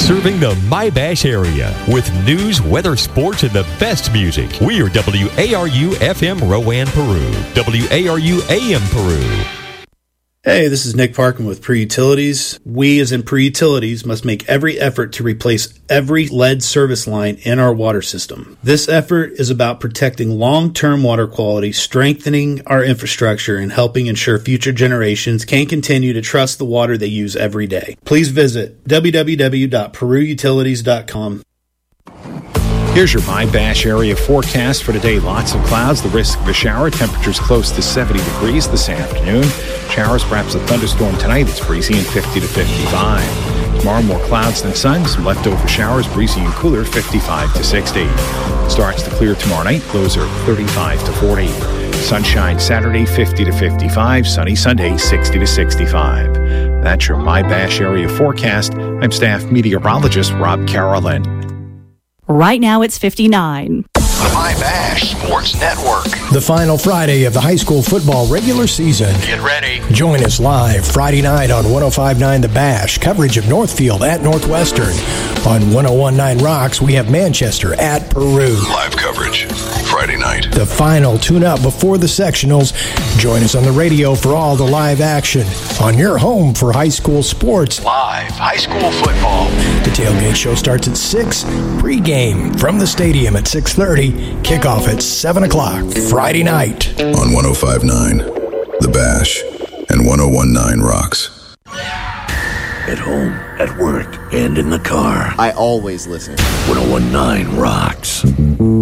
Serving the My Bash area with news, weather, sports, and the best music. We are WARU FM Rowan, Peru. WARU AM Peru. Hey, this is Nick Parkin with Pre-Utilities. We, as in Pre-Utilities, must make every effort to replace every lead service line in our water system. This effort is about protecting long-term water quality, strengthening our infrastructure, and helping ensure future generations can continue to trust the water they use every day. Please visit www.perutilities.com. Here's your My Bash area forecast for today. Lots of clouds, the risk of a shower. Temperatures close to 70 degrees this afternoon. Showers, perhaps a thunderstorm tonight. It's breezy and 50 to 55. Tomorrow, more clouds than sun. Some leftover showers, breezy and cooler, 55 to 60. Starts to clear tomorrow night. Lows are 35 to 40. Sunshine Saturday, 50 to 55. Sunny Sunday, 60 to 65. That's your My Bash area forecast. I'm staff meteorologist Rob Carolyn. Right now it's 59. The My Bash Sports Network. The final Friday of the high school football regular season. Get ready. Join us live Friday night on 105.9 The Bash. Coverage of Northfield at Northwestern. On 101.9 Rocks, we have Manchester at Peru. Live coverage Friday night. The final tune-up before the sectionals. Join us on the radio for all the live action. On your home for high school sports. Live high school football. The tailgate show starts at 6. Pre-game from the stadium at 6:30. Kickoff at 7 o'clock Friday night. On 105.9 The Bash and 101.9 Rocks. At home, at work, and in the car. I always listen. 101.9 Rocks.